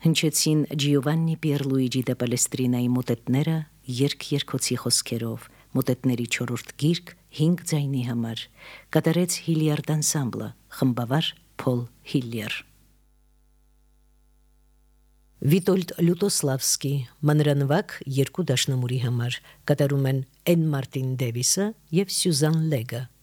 Հնչեցին Ջիովաննի Պիերլուիջի դե Պալեստրինայի մոտետները երգ-երգոցի խոսքերով, մոտետների 4-րդ գիրք 5 ձայնի համար, կատարեց Հիլիարդ անսամբլը, խմբավար Փոլ Հիլլեր։ Վիտոլդ Լյուտոսլավսկի մանրանվակ 2 դաշնամուրի համար, կատարում են Էն Մարտին Դևիսը և Սյուզան Լեգը։